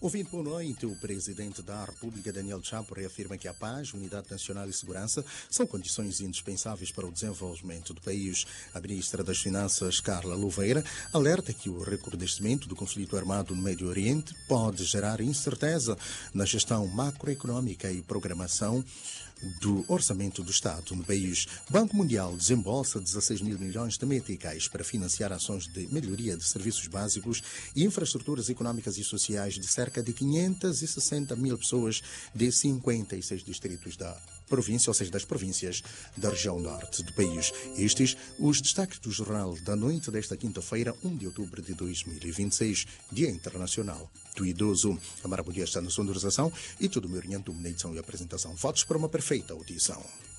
Ouvindo boa noite, o presidente da República, Daniel Chapo, reafirma que a paz, unidade nacional e segurança são condições indispensáveis para o desenvolvimento do país. A ministra das Finanças, Carla Louveira, alerta que o recrudescimento do conflito armado no Médio Oriente pode gerar incerteza na gestão macroeconômica e programação do orçamento do Estado no país. O Banco Mundial desembolsa 16 mil milhões de meticais para financiar ações de melhoria de serviços básicos e infraestruturas econômicas e sociais de cerca de 560 mil pessoas de 56 distritos da província, ou seja, das províncias da região norte do país. Estes os destaques do Jornal da Noite desta quinta-feira, 1 de outubro de 2026, Dia Internacional do Idoso. A Maravilha está na sonorização e tudo me orientou na edição e apresentação. Votos para uma perfeita audição.